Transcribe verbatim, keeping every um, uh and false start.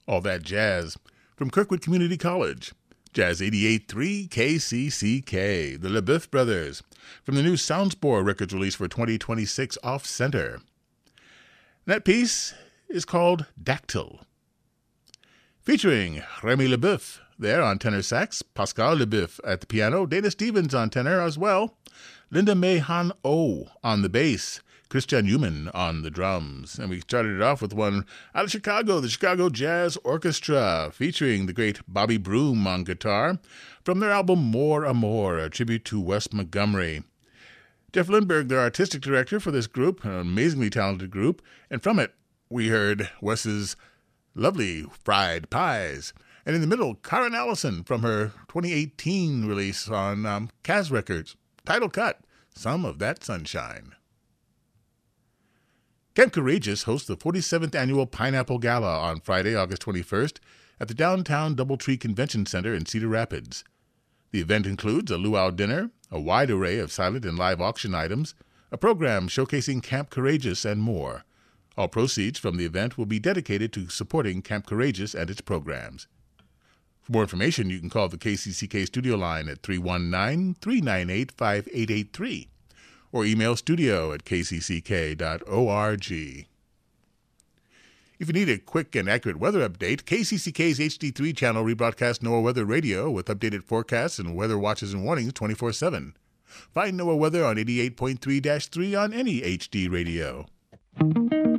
All That Jazz from Kirkwood Community College. Jazz eighty-eight point three K C C K, the LeBoeuf Brothers, from the new Soundspore records release for twenty twenty-six Off Center. That piece is called Dactyl. Featuring Remy LeBoeuf there on tenor sax, Pascal LeBoeuf at the piano, Dana Stevens on tenor as well, Linda May Han Oh on the bass, Christian Newman on the drums. And we started it off with one out of Chicago, the Chicago Jazz Orchestra, featuring the great Bobby Broom on guitar, from their album More Amour, a tribute to Wes Montgomery. Jeff Lindberg, their artistic director for this group, an amazingly talented group, and from it we heard Wes's lovely Fried Pies. And in the middle, Karen Allison from her twenty eighteen release on um, Kaz Records, title cut, Some of That Sunshine. Camp Courageous hosts the forty-seventh Annual Pineapple Gala on Friday, August twenty-first at the downtown Doubletree Convention Center in Cedar Rapids. The event includes a luau dinner, a wide array of silent and live auction items, a program showcasing Camp Courageous, and more. All proceeds from the event will be dedicated to supporting Camp Courageous and its programs. For more information, you can call the K C C K studio line at three one nine, three nine eight, five eight eight three. or email studio at k c c k dot org. If you need a quick and accurate weather update, K C C K's H D three channel rebroadcasts NOAA Weather Radio with updated forecasts and weather watches and warnings twenty-four seven. Find NOAA Weather on eighty-eight point three dash three on any H D radio.